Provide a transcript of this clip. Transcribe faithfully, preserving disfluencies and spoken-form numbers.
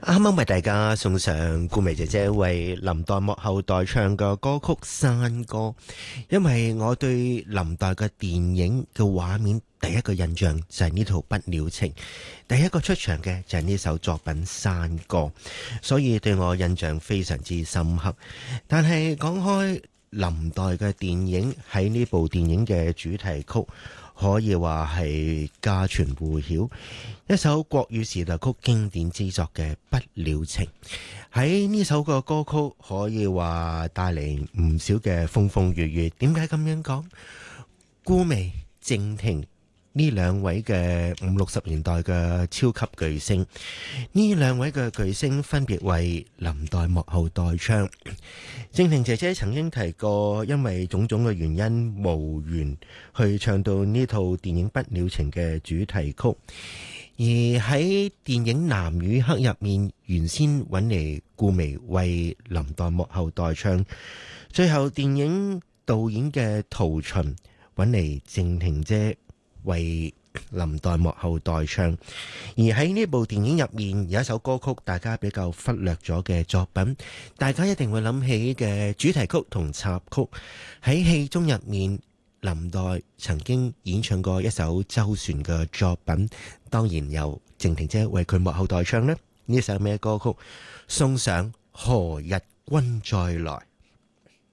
啱啱為大家送上顧媚姐姐為林黛幕後代唱嘅歌曲《山歌》，因為我對林黛嘅電影嘅畫面第一個印象就係呢套《不了情》，第一個出場嘅就係呢首作品《山歌》，所以對我印象非常之深刻。但係講開林黛嘅電影，喺呢部電影嘅主題曲可以話係家傳戶曉，一首國語時代曲經典之作嘅《不了情》。喺呢首個歌曲可以話帶嚟唔少嘅風風雨雨。點解咁樣講？顧媚、靜婷呢兩位嘅五六十年代嘅超級巨星，呢兩位嘅巨星分別為林黛幕後代唱。靜婷姐姐曾經提過，因為種種嘅原因無緣去唱到呢套電影《不了情》嘅主題曲，而喺電影《南與黑》入面，原先揾嚟顧媚為林黛幕後代唱，最後電影導演嘅陶秦揾嚟靜婷姐為林黛幕後代唱。而喺呢部電影入面有一首歌曲大家比較忽略咗嘅作品，大家一定會諗起嘅主題曲同插曲。喺戲中入面，林黛曾經演唱過一首周璇嘅作品，當然由靜婷姐為佢幕後代唱啦。呢首咩歌曲？送上何日君再來。